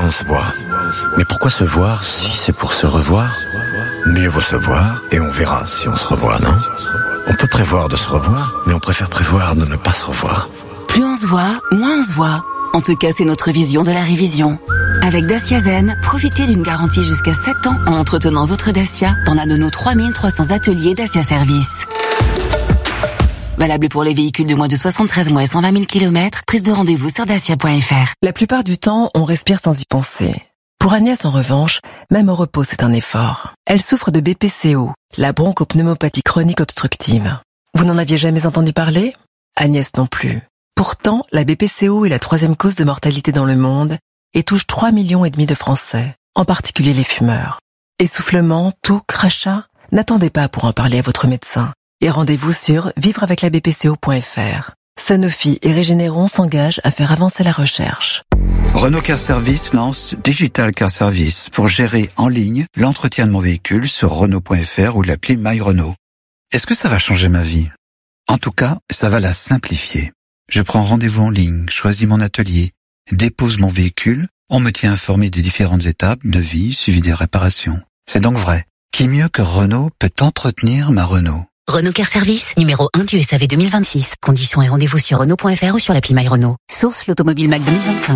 on se voit. Mais pourquoi se voir si c'est pour se revoir? Mieux vaut se voir et on verra si on se revoit, non? On peut prévoir de se revoir, mais on préfère prévoir de ne pas se revoir. Plus on se voit, moins on se voit. En tout cas, c'est notre vision de la révision. Avec Dacia Zen, profitez d'une garantie jusqu'à 7 ans en entretenant votre Dacia dans l'un de nos 3300 ateliers Dacia Service. Valable pour les véhicules de moins de 73 mois et 120 000 km, prise de rendez-vous sur dacia.fr. La plupart du temps, on respire sans y penser. Pour Agnès, en revanche, même au repos, c'est un effort. Elle souffre de BPCO, la bronchopneumopathie chronique obstructive. Vous n'en aviez jamais entendu parler? Agnès non plus. Pourtant, la BPCO est la 3e cause de mortalité dans le monde et touche 3,5 millions de Français, en particulier les fumeurs. Essoufflement, toux, crachat? N'attendez pas pour en parler à votre médecin. Et rendez-vous sur vivreaveclabpco.fr. Sanofi et Régénéron s'engagent à faire avancer la recherche. Renault Car Service lance Digital Car Service pour gérer en ligne l'entretien de mon véhicule sur Renault.fr ou l'appli My Renault. Est-ce que ça va changer ma vie? En tout cas, ça va la simplifier. Je prends rendez-vous en ligne, choisis mon atelier, dépose mon véhicule, on me tient informé des différentes étapes de vie suivi des réparations. C'est donc vrai. Qui mieux que Renault peut entretenir ma Renault? Renault Car Service, numéro 1 du SAV 2026. Conditions et rendez-vous sur Renault.fr ou sur l'appli My Renault. Source l'Automobile Mac 2025.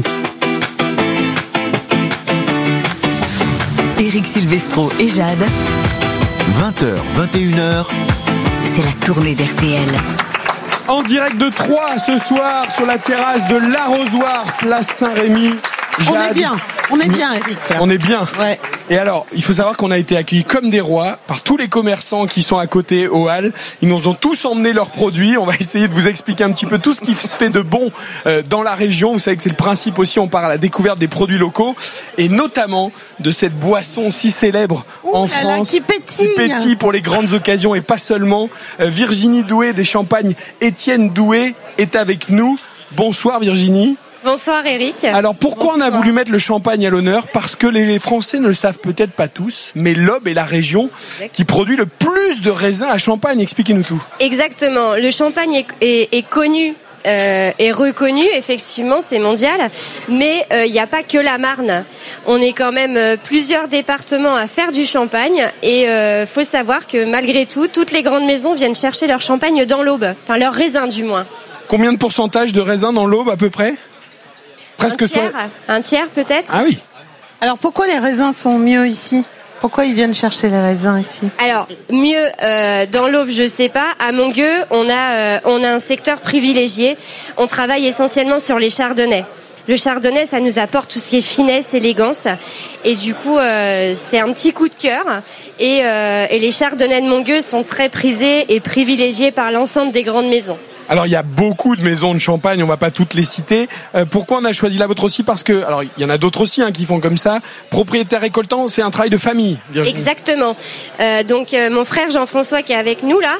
Éric Silvestro et Jade. 20h, 21h. C'est la tournée d'RTL. En direct de Troyes ce soir sur la terrasse de l'Arrosoir, place Saint-Rémy. Jade. On est bien, Eric. On est bien. Ouais. Et alors, il faut savoir qu'on a été accueillis comme des rois par tous les commerçants qui sont à côté aux Halles. Ils nous ont tous emmené leurs produits. On va essayer de vous expliquer un petit peu tout ce qui se fait de bon dans la région. Vous savez que c'est le principe aussi, on part à la découverte des produits locaux et notamment de cette boisson si célèbre en France. Qui pétille. Qui pétille pour les grandes occasions et pas seulement. Virginie Doué des Champagnes Étienne Doué est avec nous. Bonsoir Virginie. Bonsoir Eric. Alors pourquoi on a voulu mettre le champagne à l'honneur? Parce que les Français ne le savent peut-être pas tous, mais l'Aube est la région qui produit le plus de raisins à Champagne. Expliquez-nous tout. Exactement. Le champagne est connu et reconnu, effectivement, c'est mondial, mais il n'y a pas que la Marne. On est quand même plusieurs départements à faire du champagne et faut savoir que malgré tout, toutes les grandes maisons viennent chercher leur champagne dans l'Aube, enfin leurs raisins du moins. Combien de pourcentage de raisins dans l'Aube à peu près? Presque un tiers peut-être. Ah oui. Alors pourquoi les raisins sont mieux ici? Pourquoi ils viennent chercher les raisins ici? Alors mieux dans l'Aube, je sais pas. À Mongueux, on a un secteur privilégié. On travaille essentiellement sur les chardonnays. Le chardonnay, ça nous apporte tout ce qui est finesse, élégance, et du coup, c'est un petit coup de cœur. Et les chardonnays de Mongueux sont très prisés et privilégiés par l'ensemble des grandes maisons. Alors il y a beaucoup de maisons de champagne, on va pas toutes les citer. Pourquoi on a choisi la vôtre aussi? Parce que, alors il y en a d'autres aussi qui font comme ça. Propriétaire récoltant, c'est un travail de famille, Virginie. Exactement. Donc mon frère Jean-François qui est avec nous là,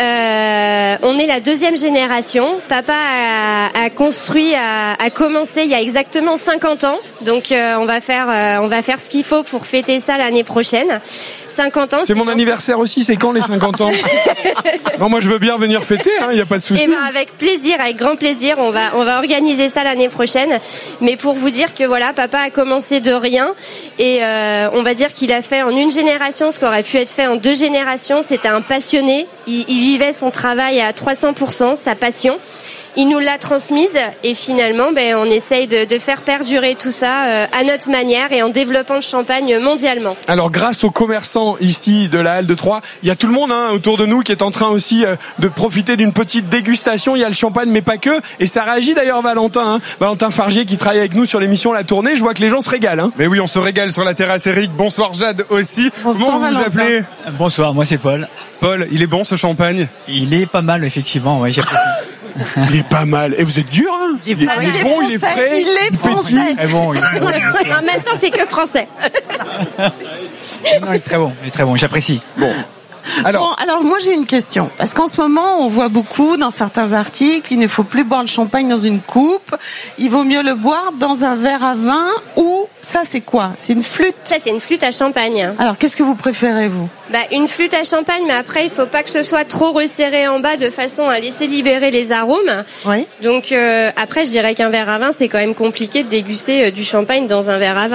on est la 2e génération. Papa a construit, a commencé il y a exactement 50 ans. Donc on va faire ce qu'il faut pour fêter ça l'année prochaine. 50 ans. C'est mon anniversaire aussi, c'est quand les 50 ans? Non, moi je veux bien venir fêter, il y a pas de souci. Eh ben avec plaisir, avec grand plaisir, on va organiser ça l'année prochaine. Mais pour vous dire que voilà, papa a commencé de rien et on va dire qu'il a fait en une génération ce qui aurait pu être fait en 2 générations. C'était un passionné, il vivait son travail à 300%, sa passion. Il nous l'a transmise et finalement, on essaye de faire perdurer tout ça à notre manière et en développant le champagne mondialement. Alors, grâce aux commerçants ici de la Halle de Troyes, il y a tout le monde autour de nous qui est en train aussi de profiter d'une petite dégustation. Il y a le champagne, mais pas que. Et ça réagit d'ailleurs Valentin, Valentin Fargier qui travaille avec nous sur l'émission La Tournée. Je vois que les gens se régalent. Mais oui, on se régale sur la terrasse, Eric. Bonsoir Jade aussi. Bonsoir, comment vous vous appelez? Bonsoir, moi c'est Paul. Paul, il est bon ce champagne? Il est pas mal effectivement, ouais, j'apprécie. Il est pas mal. Et vous êtes dur, Il est bon, il est frais. Il est français. Très bon. En même temps, c'est que français. Non, il est très bon, j'apprécie. Bon. Alors moi j'ai une question, parce qu'en ce moment on voit beaucoup dans certains articles, il ne faut plus boire le champagne dans une coupe, il vaut mieux le boire dans un verre à vin, ou ça c'est quoi? C'est une flûte? Ça c'est une flûte à champagne. Alors qu'est-ce que vous préférez vous? Une flûte à champagne, mais après il faut pas que ce soit trop resserré en bas de façon à laisser libérer les arômes. Oui. Donc après je dirais qu'un verre à vin c'est quand même compliqué de déguster du champagne dans un verre à vin.